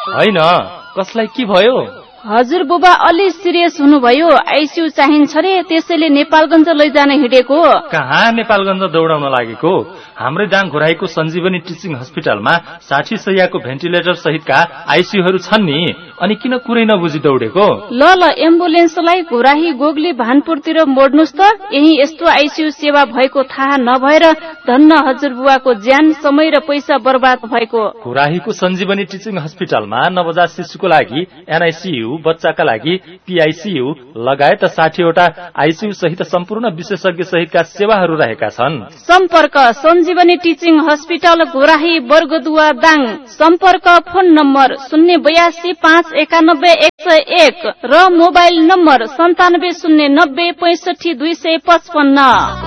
हैन, कसलाई के भयो? हजुर बुबा अलि सिरियस हुनुभयो, आइसियु चाहिन्छ रे, त्यसैले नेपालगञ्ज लैजान हिँडेको। कहाँ नेपालगञ्ज दौडाउन लागेको? हाम्रै दाङ घोराईको सञ्जीवनी टिचिङ हस्पिटलमा 60 शैय्याको भेन्टिलेटर सहितका आइसियुहरू छन् नि, अनि किन कुरै नबुझी दौडेको? ल एम्बुलेन्सलाई घोराही गोगली भानपुरतिर मोड्नुस् त, यही यस्तो आइसियु सेवा भएको थाहा नभएर धन्न हजुर बुवाको ज्यान, समय र पैसा बर्बाद भएको। घोराहीको सञ्जीवनी टिचिङ हस्पिटलमा नवजात शिशुको लागि एनआइसियु, बच्चाका लागि पीआईसीयू लगायत 60 वटा आइसियु सहित सम्पूर्ण विशेषज्ञ सहितका सेवाहरू रहेका छन्। सम्पर्क सञ्जीवनी टिचिङ हस्पिटल घोराही बर्गदुवा दाङ। सम्पर्क फोन नम्बर 082 591 101 र मोबाइल नम्बर 9709 65 255।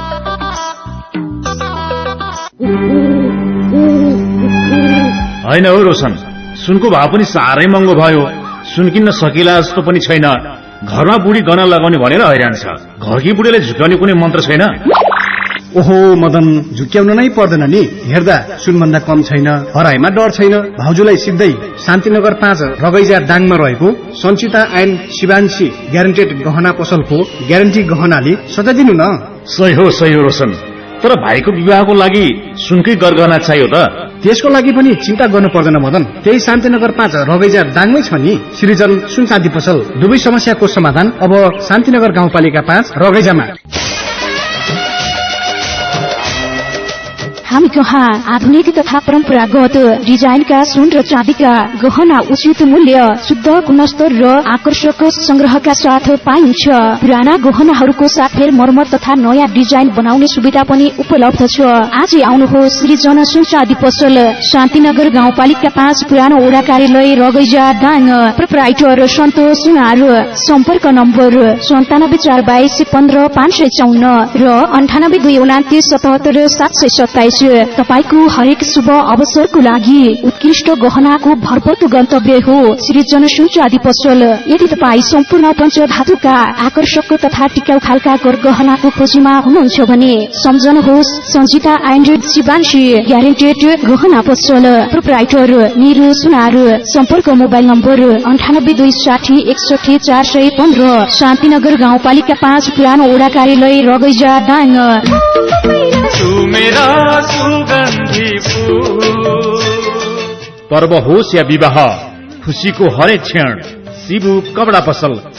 होइन हो रोशन, सुनको भाव पनि साह्रै महँगो भयो। सुन किन्न सकिला जस्तो पनि छैन। घरमा बुढी गहना लगाउने भनेर हैरान छ। घरकी बुढीले झुक्याउने कुनै मन्त्र छैन? ओहो मदन, झुक्याउन नै पर्दैन नि। हेर्दा सुनभन्दा कम छैन, हराइमा डर छैन। भाउजूलाई सिधै शान्तिनगर 5 रगैजा दाङमा रहेको सञ्चिता एन्ड शिवांशी ग्यारेन्टेड गहना पसलको ग्यारेन्टी गहनाले सजाइदिनु न। सही हो रोशन, तर भाइको विवाहको लागि सुनकै गरगहना चाहियो त। त्यसको लागि पनि चिन्ता गर्नु पर्दैन मदन, त्यही शान्तिनगर 5 रगैजा दाङमै छ नि सृजन सुन चाँदी पसल। दुवै समस्याको समाधान अब शान्तिनगर गाउँपालिका 5 रगैजामा। हामी कहाँ आधुनिक तथा परम्परागत डिजाइनका सुन र चाँदीका गहना उचित मूल्य, शुद्ध गुणस्तर र आकर्षक संग्रहका साथ पाइन्छ। पुराना गहनाहरूको साथ मर्मत तथा नयाँ डिजाइन बनाउने सुविधा पनि उपलब्ध छ। आजै आउनुहोस् सृजन सुन चाँदी पसल, शान्तिनगर गाउँपालिका 5 पुरानो वडा कार्यालय रगैजा दाङ। प्रोप्राइटर सन्तोष सुनार। सम्पर्क नम्बर 9742 15 554 र 9829 77 727। तपाईको हरेक शुभ अवसरको लागि उत्कृष्ट गहनाको भरपर्दो गन्तव्य हो सृजन सुन चाँदी पसल। यदि तपाईँ सम्पूर्ण पञ्चधातुका आकर्षक तथा टिकाउ खालका गहनाको खोजीमा हुनुहुन्छ भने सम्झनुहोस् सञ्जिता एन्ड शिवांशी ग्यारेन्टेड गहना पसल। प्रोप्राइटर निरु सुनार। सम्पर्क मोबाइल नम्बर 9826 61 415। शान्तिनगर गाउँपालिका 5 पुरानो वडा कार्यालय रगैजा दाङ। पर्व होस् या विवाह, खुशीको हरेक क्षण शिवु कपडा पसल